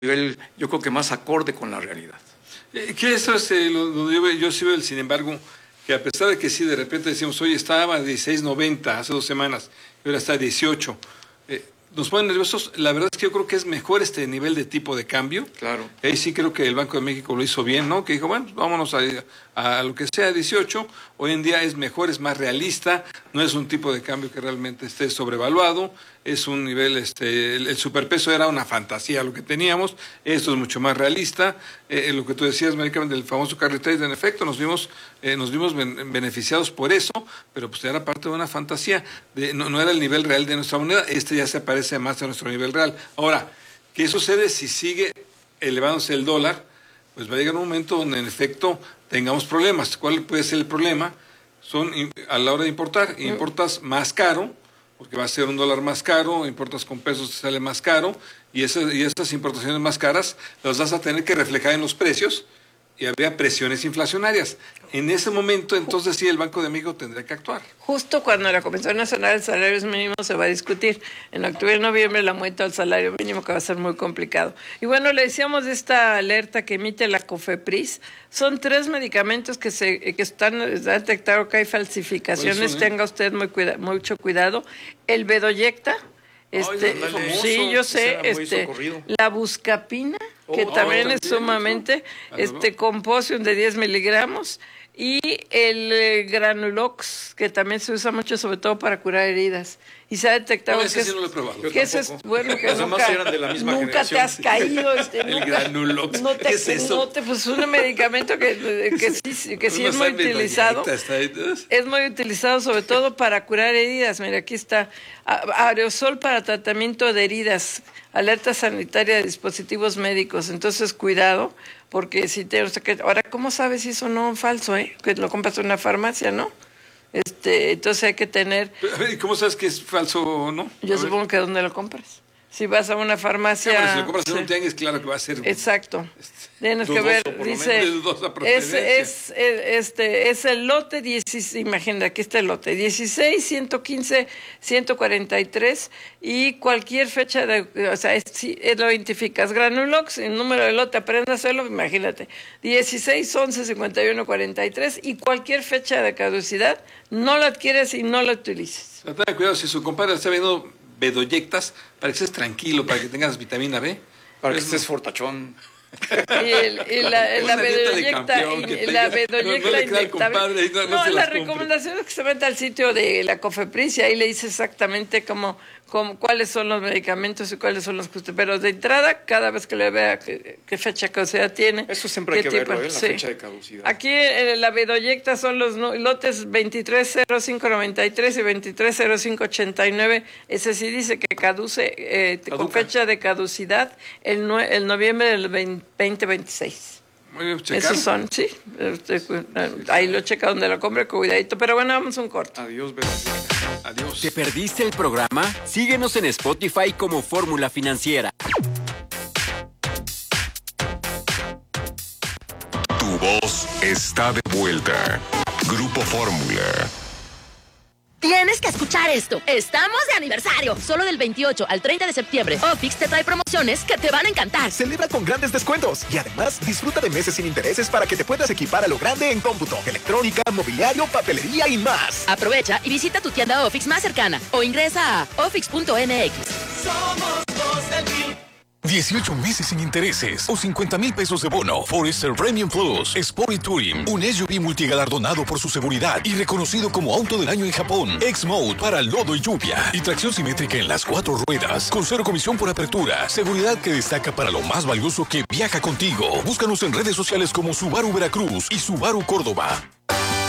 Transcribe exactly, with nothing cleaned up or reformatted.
nivel, yo creo que más acorde con la realidad. Eh, que eso es eh, lo, donde yo, yo sí veo, sin embargo, que a pesar de que sí, de repente decimos, oye, estaba a dieciséis noventa hace dos semanas, y ahora está a dieciocho, eh, nos ponen nerviosos. La verdad es que yo creo que es mejor este nivel de tipo de cambio. Claro. Ahí sí creo que el Banco de México lo hizo bien, ¿no? Que dijo, bueno, vámonos a, a lo que sea dieciocho. Hoy en día es mejor, es más realista, no es un tipo de cambio que realmente esté sobrevaluado, es un nivel, este, el, el superpeso era una fantasía lo que teníamos, esto es mucho más realista. Eh, lo que tú decías, América, del famoso carry trade, en efecto, nos vimos, eh, nos vimos ben, beneficiados por eso, pero pues era parte de una fantasía, de, no, no era el nivel real de nuestra moneda, este ya se parece más a nuestro nivel real. Ahora, ¿qué sucede si sigue elevándose el dólar? Pues va a llegar un momento donde en efecto tengamos problemas. ¿Cuál puede ser el problema? Son a la hora de importar, importas más caro, porque va a ser un dólar más caro, importas con pesos, te sale más caro, y esas, y esas importaciones más caras las vas a tener que reflejar en los precios, y habría presiones inflacionarias. En ese momento, entonces sí, el Banco de México tendría que actuar. Justo cuando la Comisión Nacional de Salarios Mínimos se va a discutir en octubre y noviembre el aumento al salario mínimo, que va a ser muy complicado. Y bueno, le decíamos de esta alerta que emite la COFEPRIS, son tres medicamentos que se que están detectados que hay falsificaciones, son, eh? Tenga usted muy cuida, mucho cuidado. El Bedoyecta, este, Ay, sí, yo sé, este, la Buscapina, que oh, también oh, es sumamente, eso. este, Composium de diez miligramos, y el eh, Granulox, que también se usa mucho, sobre todo para curar heridas. Y se ha detectado no, que, sí es, no lo he probado. que eso es bueno, que nunca, eran de la misma nunca te has caído. Este, el nunca, Granulox, no te, ¿qué es eso? No te, pues un medicamento que, que sí, que sí es muy utilizado. Es muy utilizado sobre todo para curar heridas. Mira, aquí está. Aerosol para tratamiento de heridas. Alerta sanitaria de dispositivos médicos. Entonces, cuidado, porque si te... O sea, que, ahora, ¿cómo sabes si eso no es falso, eh? Que lo compras en una farmacia, ¿no? Este, entonces hay que tener... ¿Y cómo sabes que es falso o no? Yo supongo que ¿dónde lo compras? Si vas a una farmacia... Claro, si lo compras en sí. un tianguis, claro que va a ser... Exacto. Este, Tienes que ver, dice... Es, es, este, es el lote dieciséis, imagínate, aquí está el lote, dieciséis, ciento quince, ciento cuarenta y tres, y cualquier fecha de... O sea, es, si lo identificas, Granulox, el número de lote, aprende a hacerlo, imagínate, dieciséis, once, cincuenta y uno, cuarenta y tres, y cualquier fecha de caducidad, no lo adquieres y no lo utilices. Ten cuidado, si su compadre está viendo Bedoyectas, para que estés tranquilo, para que tengas vitamina B. Para que estés fortachón. Y, el, y la, la Bedoyecta, y la Bedoyecta inyectable. No, no, no la recomendación es que se meta al sitio de la COFEPRIS y ahí le dice exactamente cómo, cómo, cuáles son los medicamentos y cuáles son los que usted... Pero de entrada, cada vez que le vea qué, qué fecha de caducidad tiene... Eso siempre hay que tipo, verlo, ¿eh? La sí. fecha de caducidad. Aquí en la Bedoyecta son los lotes veintitrés cero cinco noventa y tres y veintitrés cero cinco ochenta y nueve. Ese sí dice que caduce eh, con fecha de caducidad el, no, el noviembre del veinte veintiséis. Muy bien, checar. Esos son, sí. Ahí lo checa donde lo compre, cuidadito. Pero bueno, vamos a un corte. Adiós, Bedoyecta. Adiós. ¿Te perdiste el programa? Síguenos en Spotify como Fórmula Financiera. Tu voz está de vuelta. Grupo Fórmula. Tienes que escuchar esto. Estamos de aniversario. Solo del veintiocho al treinta de septiembre, Ofix te trae promociones que te van a encantar. Celebra con grandes descuentos y además disfruta de meses sin intereses para que te puedas equipar a lo grande en cómputo, electrónica, mobiliario, papelería y más. Aprovecha y visita tu tienda Ofix más cercana o ingresa a ofix punto m x. Somos los del G. dieciocho meses sin intereses o cincuenta mil pesos de bono. Forester Premium Plus Sport y Touring, un S U V multigalardonado por su seguridad y reconocido como auto del año en Japón. X-Mode para lodo y lluvia y tracción simétrica en las cuatro ruedas con cero comisión por apertura. Seguridad que destaca para lo más valioso que viaja contigo. Búscanos en redes sociales como Subaru Veracruz y Subaru Córdoba.